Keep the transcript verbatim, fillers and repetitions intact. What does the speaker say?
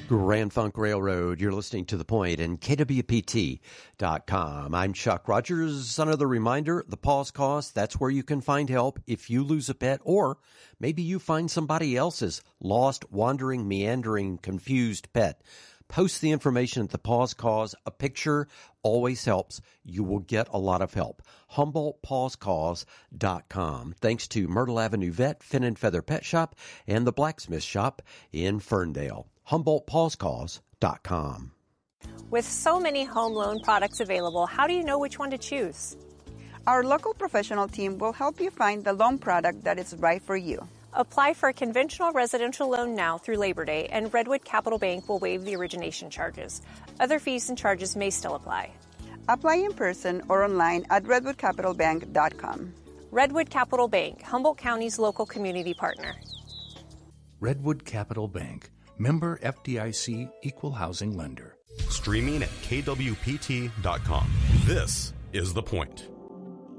Grand Funk Railroad, you're listening to The Point and K W P T dot com. I'm Chuck Rogers. Another reminder, the Pause Cause, that's where you can find help if you lose a pet, or maybe you find somebody else's lost, wandering, meandering, confused pet. Post the information at the Pause Cause. A picture always helps. You will get a lot of help. Humboldt Pause Cause dot com. Thanks to Myrtle Avenue Vet, Fin and Feather Pet Shop, and the Blacksmith Shop in Ferndale. Humboldt Pause Cause dot com. With so many home loan products available, how do you know which one to choose? Our local professional team will help you find the loan product that is right for you. Apply for a conventional residential loan now through Labor Day, and Redwood Capital Bank will waive the origination charges. Other fees and charges may still apply. Apply in person or online at redwood capital bank dot com. Redwood Capital Bank, Humboldt County's local community partner. Redwood Capital Bank, member F D I C, equal housing lender. Streaming at K W P T dot com. This is The Point.